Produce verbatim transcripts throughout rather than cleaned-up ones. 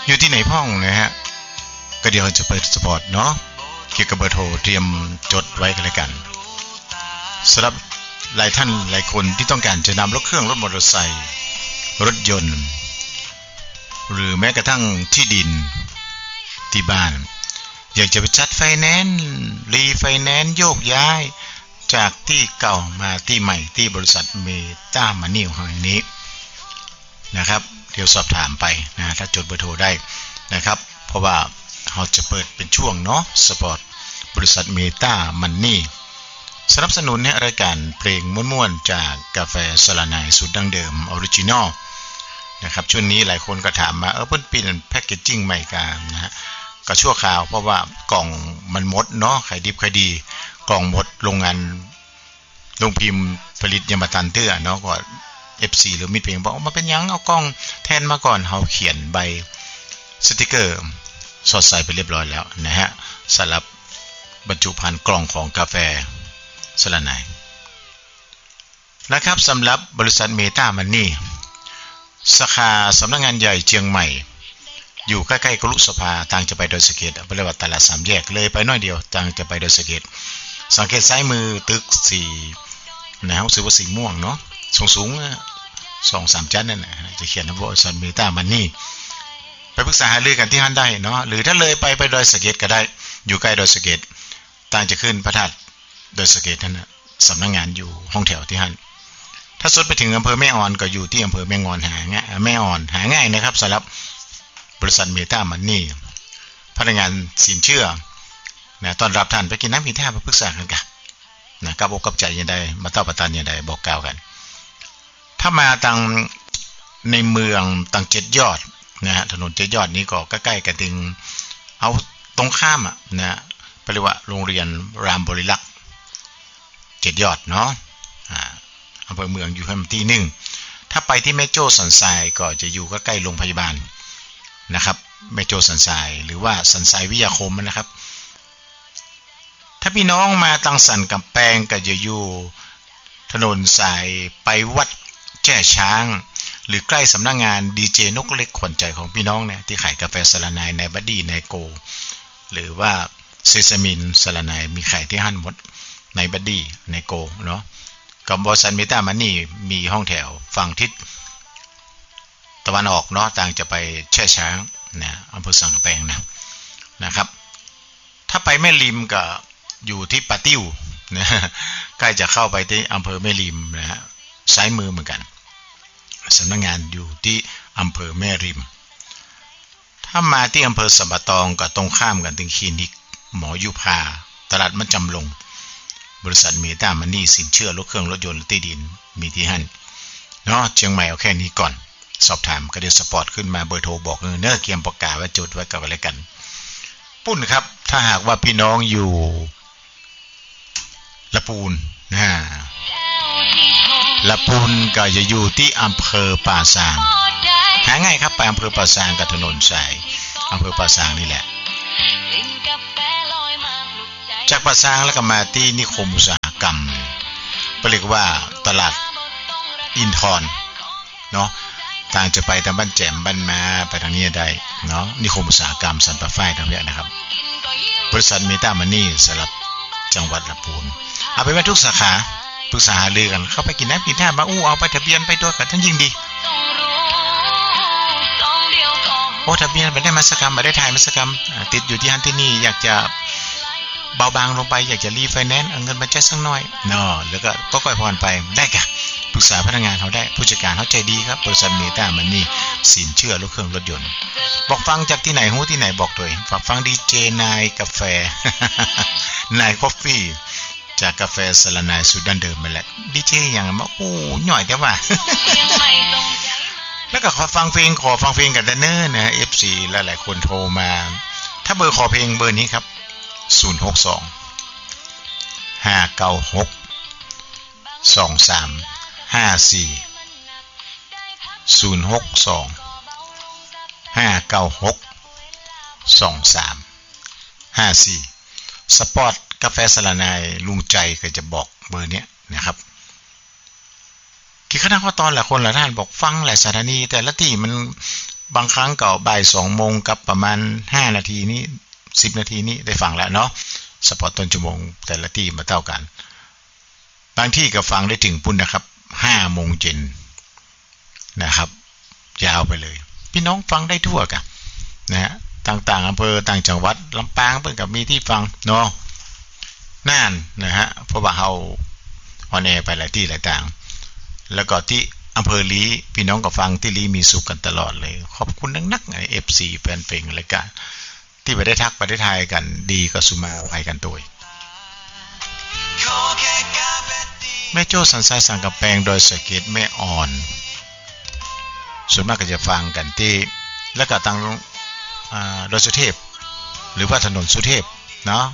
อยู่ที่ไหนพ่องนะฮะก็เดี๋ยวจะเปิดสปอร์ตเนาะเกี่ยวกับเบอร์โทรเตรียมจดไว้กันเลยกันสำหรับหลายท่านหลายคนที่ต้องการจะนำรถเครื่องรถมอเตอร์ไซค์รถยนต์หรือแม้กระทั่งที่ดินที่บ้านอยากจะไปจัดไฟแนนซ์รีไฟแนนซ์โยกย้ายจากที่เก่ามาที่ใหม่ที่บริษัทเมตามันนี่ของแห่งนี้นะครับเดี๋ยวสอบถามไปนะถ้าจดเบอร์โทรได้นะครับเพราะว่าเราจะเปิดเป็นช่วงเนาะสปอร์ตบริษัทเมตามันนี่สนับสนุนให้รายการเพลงม่วนๆจากกาแฟสลาไนสูตรดั้งเดิมออริจินอลนะครับช่วงนี้หลายคนก็ถามมาเออเพิ่นเปลี่ยนแพ็คเกจจิ้งใหม่กันนะฮะก็ชั่วคราวเพราะว่ากล่องมันหมดเนาะขายดิบขายดีกล่องหมดโรงงานโรงพิมพ์ผลิตยมาตันเตื้อเนาะก็ เอฟ ซี หรือมิตรเพลงบอกมาเป็นยังเอากล่องแทนมาก่อนเฮาเขียนใบสติกเกอร์สอดใส่ไปเรียบร้อยแล้วนะฮะสำหรับบรรจุภัณฑ์กล่องของกาแฟสลาไนนะครับสำหรับบริษัทเมตามันนี่สาขาสำนักงานใหญ่เชียงใหม่อยู่ใกล้ๆกรุสภาทางจะไปดอยสะเก็ดบริเวณตลาดสามแยกเลยไปน้อยเดียวทางจะไปดอยสะเก็ดสังเกตซ้ายมือตึกสีนะรู้สึกว่าสีม่วงเนาะสูงๆ สองสาม ชั้นนั่นน่ะจะเขียนว่าบริษัทเมตามันนี่ไปปรึกษาหารือกันที่นั่นได้เนาะหรือถ้าเลยไปไปดอยสะเก็ดก็ได้อยู่ใกล้ดอยสะเก็ดต่างจะขึ้นพระธาตุดอยสะเก็ดนั่นน่ะสำนักงานอยู่ห้องแถวที่นั่นถ้าสุดไปถึงอำเภอแม่อ่อนก็อยู่ที่อำเภอแม่งอนหาง่ายแม่อ่อนหาง่ายนะครับสำหรับบริษัทเมตามันนี่พนักงานสินเชื่อนะตอนรับท่านไปกินน้ำกินท่าไปปรึกษากันกันนะกับอกกับใจยังไงมาเต้าประทานยังไงบอกกล่าวกันถ้ามาทางในเมืองต่างเจ็ดยอดนะฮะถนนเจ็ดยอดนี้ก็ใกล้ๆกันถึงเอาตรงข้ามอ่ะนะไปเรียกว่าโรงเรียนรามบริลักษ์เจ็ดยอดเนาะอ่าอำเภอเมืองอยู่แค่ที่หนึ่งถ้าไปที่แม่โจ้สันทรายก็จะอยู่ใกล้ๆโรงพยาบาลนะครับแม่โจ้สันทรายหรือว่าสันทรายวิทยาคมนะครับถ้าพี่น้องมาตังสันกำแพงก็จะอยู่ถนนสายไปวัดแจ้ช้างหรือใกล้สำนักงานดีเจนกเล็กขวัญใจของพี่น้องเนี่ยที่ขายกาแฟสลาไนในบัดดี้ในโกหรือว่าเซซามินสลาไนมีขายที่ห้างหมดในบัดดี้ในโกเนาะกับบริษัทเมตามันนี่มีห้องแถวฝั่งทิศตะวันออกเนาะต่างจะไปแช่ช้างนะอำเภอสังกะแปงนะนะครับถ้าไปแม่ริมก็อยู่ที่ปะติ้วนะใกล้จะเข้าไปที่อำเภอแม่ริมนะฮะซ้ายมือเหมือนกันสำนักงานอยู่ที่อำเภอแม่ริมถ้ามาที่อำเภอสัมปะตองก็ตรงข้ามกันถึงคลินิกหมอยุพาตลาดมันจำลงบริษัทเมตามันนี่สินเชื่อรถเครื่องรถยนต์ที่ดินมีที่หั่นเนาะเชียงใหม่เอาแค่นี้ก่อนสอบถามก็เดี๋ยวสปอร์ตขึ้นมาเบอร์โทรบอกเนื้อเกียมประกาศไว้จดไว้กับอะไรกันปุ้นครับถ้าหากว่าพี่น้องอยู่ละปูนนะละปูนก็จะอยู่ที่อำเภอป่าซางหาง่ายครับไปอำเภอป่าซางกับถนนสายอำเภอป่าซางนี่แหละจากป่าซางแล้วก็มาที่นิคมอุตสาหกรรมเรียกว่าตลาดอินทรเนาะทางจะไปทางบ้านแจ่มบ้านมาไปทางนี้ได้เนาะนิคมอุตสาหกรรมสันป่าฝ้ายทางนี้นะครับบริษัทเมตามันนี่สำหรับจังหวัดลำพูนเอาไปไว้ทุกสาขาปรึกษาหารือกันเข้าไปกินน้ำกินท่ามาอู้เอาไปทะเบียนไปด้วยกันทั้งยิ่งดีโอ้ทะเบียนไปได้มัสกรรมมาได้ถ่ายมัสกรรมติดอยู่ที่ฮันที่นี่อยากจะเบาบางลงไปอยากจะรีไฟแนนซ์เอาเงินมาแจ้งสักหน่อยเนาะแล้วก็ก็ค่อยผ่อนไปได้กะปรึกษาพนักงานเขาได้ผู้จัดการเขาใจดีครับบริษัทเมตามันนี่สินเชื่อรถเครื่องรถยนต์บอกฟังจากที่ไหนหูที่ไหนบอกตัวเองฝากฟังดีเจนายกาแฟ นายกาแฟจากกาแฟสลาไนสูตรดั้งเดิมมาแหละดีเจอย่างมาโอ้หน่อยแต่ว่า แล้วก็ขอฟังเพลงขอฟังเพลงกันเด้อนะ เอฟ ซี หลายๆคนโทรมาถ้าเบอร์ขอเพลงเบอร์นี้ครับศูนย์ หก สอง ห้า เก้า หก สอง สาม ห้า สี่ ศูนย์ หก สอง ห้า เก้า หก สอง สาม ห้า สี่สปอร์ตกาแฟสลาไนลุงใจก็จะบอกเบอร์เนี้ยนะครับกี่คณะข้อตอนหลายคนหลายท่านบอกฟังหลายสถานีแต่ละที่มันบางครั้งก็บ่ายสองโมงกับประมาณห้านาทีนี้สิบนาทีนี้ได้ฟังแล้วเนาะสปอตต้นชั่วโมงแต่ละที่มาเท่ากันบางที่ก็ฟังได้ถึงปุ่นนะครับห้าโมงเย็นนะครับยาวไปเลยพี่น้องฟังได้ทั่วกันนะฮะต่างๆอำเภอต่างจังหวัดลำปางเพิ่นก็มีที่ฟังเนาะน่านนะฮะเพราะว่าเฮาออนแอร์ไปหลายที่หลายต่างแล้วก็ที่อำเภอลีพี่น้องก็ฟังที่ลีมีสุขกันตลอดเลยขอบคุณนักๆ เอฟ ซี แฟนเพลงรายการที่ไปได้ทักไปได้ทายกันดีก็สุมาไปกันโดยแม่โจ้สันทรายสังกะแปงโดยสเก็ตแม่อ่อนส่วนมากก็จะฟังกันที่แล้วก็ทางอ่าดอยสุเทพหรือว่าถนนสุเทพเนาะ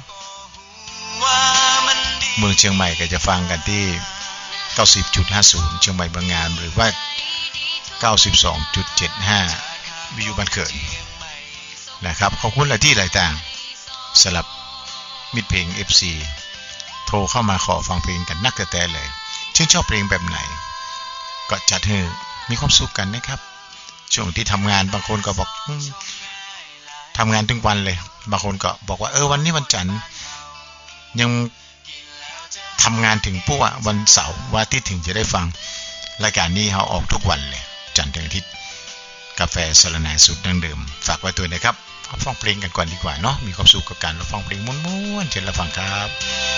เมืองเชียงใหม่ก็จะฟังกันที่ เก้าสิบจุดห้าศูนย์ เชียงใหม่บางงานหรือว่า เก้าสิบสองจุดเจ็ดห้า วิทยุบ้านเกิดนะครับขอบคุณหลายที่หลายต่างสำหรับมิตรเพลง เอฟ ซี โทรเข้ามาขอฟังเพลงกันนักแต่เลยชื่นชอบเพลงแบบไหนก็จัดให้มีความสุขกันนะครับช่วงที่ทำงานบางคนก็บอกทำงานทุกวันเลยบางคนก็บอกว่าเออวันนี้วันจันทร์ยังทำงานถึงปุ๊บวันเสาร์วันอาทิตย์ถึงจะได้ฟังรายการนี้เขาออกทุกวันเลยจันทร์ถึงอาทิตย์กาแฟสารแหน่สูตรดั้งเดิมฝากไว้ตัวนะครับฟังเพลงกันก่อนดีกว่าเนาะมีความสุขกับการรับฟังเพลงม้วนๆเชิญรับฟังครับ